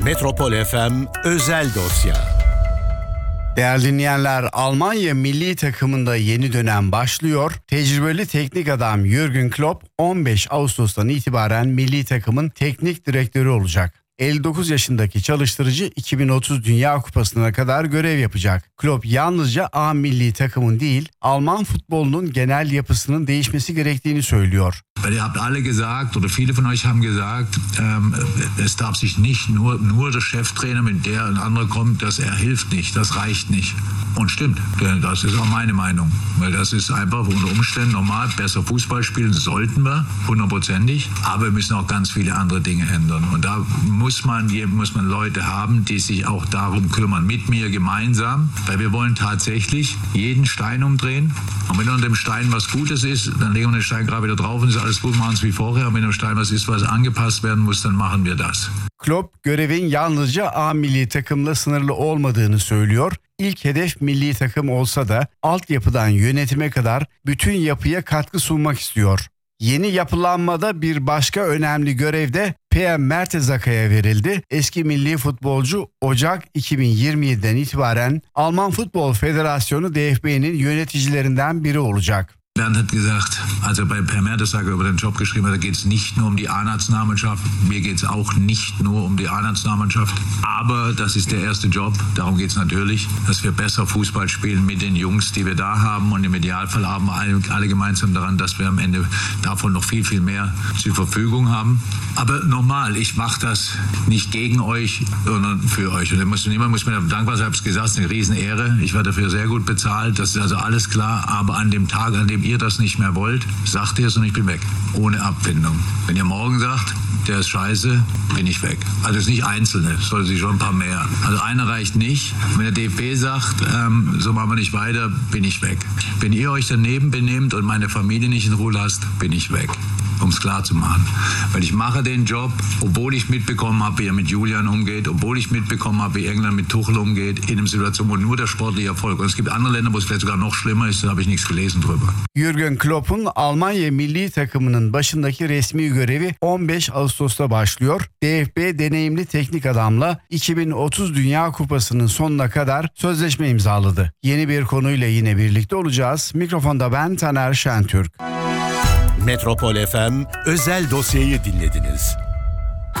Metropol FM özel dosya. Değerli dinleyenler, Almanya milli takımında yeni dönem başlıyor. Tecrübeli teknik adam Jürgen Klopp 15 Ağustos'tan itibaren milli takımın teknik direktörü olacak. 59 yaşındaki çalıştırıcı 2030 Dünya Kupası'na kadar görev yapacak. Klopp yalnızca A milli takımın değil, Alman futbolunun genel yapısının değişmesi gerektiğini söylüyor. Ihr habt alle gesagt, oder viele von euch haben gesagt, es darf sich nicht nur der Cheftrainer, wenn der ein anderer kommt, hilft nicht, das reicht nicht. Und stimmt, das ist auch meine Meinung, weil das ist einfach unter Umständen normal, besser Fußball spielen sollten wir, 100%, aber wir müssen auch ganz viele andere Dinge ändern. Und da muss man Leute haben, die sich auch darum kümmern, mit mir gemeinsam, weil wir wollen tatsächlich jeden Stein umdrehen. Und wenn unter dem Stein was Gutes ist, dann legen wir den Stein gerade wieder drauf und ist alles gut, machen es wie vorher. Und wenn im Stein was ist, was angepasst werden muss, dann machen wir das. Klopp görevin yalnızca A milli takımla sınırlı olmadığını söylüyor. İlk hedef milli takım olsa da altyapıdan yönetime kadar bütün yapıya katkı sunmak istiyor. Yeni yapılanmada bir başka önemli görev de PM Mertezaka'ya verildi. Eski milli futbolcu Ocak 2027'den itibaren Alman Futbol Federasyonu DFB'nin yöneticilerinden biri olacak. Bernd hat gesagt, als bei Per Mertesacker über den Job geschrieben hat, da geht es nicht nur um die A-Nationalmannschaft, mir geht es auch nicht nur um die A-Nationalmannschaft, aber das ist der erste Job, darum geht es natürlich, dass wir besser Fußball spielen mit den Jungs, die wir da haben, und im Idealfall haben wir alle gemeinsam daran, dass wir am Ende davon noch viel, viel mehr zur Verfügung haben. Aber nochmal, ich mache das nicht gegen euch, sondern für euch. Und immer muss mir dankbar sein, ich habe es gesagt, es ist eine Riesenehre, ich werde dafür sehr gut bezahlt, das ist also alles klar, aber an dem Tag, an dem ihr das nicht mehr wollt, sagt ihr es und ich bin weg. Ohne Abfindung. Wenn ihr morgen sagt, der ist scheiße, bin ich weg. Also es ist nicht Einzelne, es soll sich schon ein paar mehr. Also einer reicht nicht. Wenn der DFB sagt, so machen wir nicht weiter, bin ich weg. Wenn ihr euch daneben benehmt und meine Familie nicht in Ruhe lasst, bin ich weg. Um es klar zu machen. Weil ich mache den Job, obwohl ich mitbekommen habe, wie er mit Julian umgeht, obwohl ich mitbekommen habe, wie England mit Tuchel umgeht, in einer Situation, wo nur der sportliche Erfolg. Und es gibt andere Länder, wo es vielleicht sogar noch schlimmer ist, da habe ich nichts gelesen drüber. Jürgen Klopp'un Almanya milli takımının başındaki resmi görevi 15 Ağustos'ta başlıyor. DFB deneyimli teknik adamla 2030 Dünya Kupası'nın sonuna kadar sözleşme imzaladı. Yeni bir konuyla yine birlikte olacağız. Mikrofonda ben Taner Şentürk. Metropol FM özel dosyayı dinlediniz.